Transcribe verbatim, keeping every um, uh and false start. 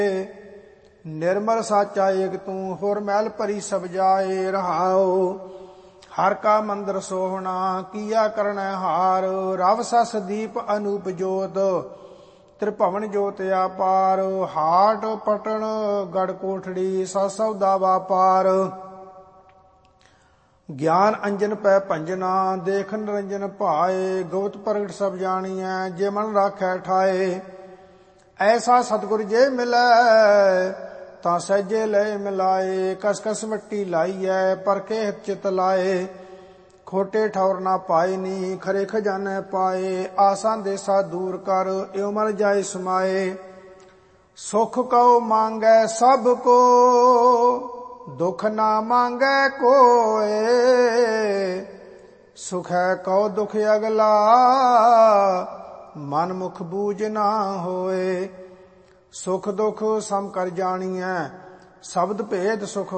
निर्मल साचा एक तू होर मैल परी सब जाए रहाओ। हर का मंदिर सोहना किया करण हार। रव सस दीप अनूप जोत त्रिभवन जोत अपार। हाट पटन गढ़ कोठड़ी सस सौदा व्यापार। ज्ञान अंजन पै भंजना देख निरंजन भाए। गुप्त प्रगट सब जानिए जे मन राखै ठाए। ऐसा सतगुर जे मिलै ਤਾਂ ਸਹਿਜੇ ਲਏ ਮਿਲਾਏ। ਕਸ ਕਸ ਵੱਟੀ ਲਾਈਐ ਪਰਖੇ ਹਿਤ ਚਿਤ ਲਾਏ। ਖੋਟੇ ਠੌਰ ਨਾ ਪਾਏ ਨੀ ਖਰੇ ਖਜ਼ਾਨੇ ਪਾਏ। ਆਸਾਂ ਦੇਸਾ ਦੂਰ ਕਰ ਇਉ ਮਲ ਜਾਏ ਸਮਾਏ। ਸੁਖ ਕਉ ਮੰਗੈ ਸਭ ਕੋ ਦੁਖ ਨਾ ਮੰਗੈ ਕੋਏ। ਸੁਖੈ ਕਉ ਦੁਖ ਅਗਲਾ ਮਨ ਮੁਖ ਬੂਝ ਨਾ ਹੋਏ। ਸੁਖ ਦੁਖ ਸਮ ਕਰ ਜਾਣੀਐ ਸ਼ਬਦ ਭੇਦ ਸੁਖ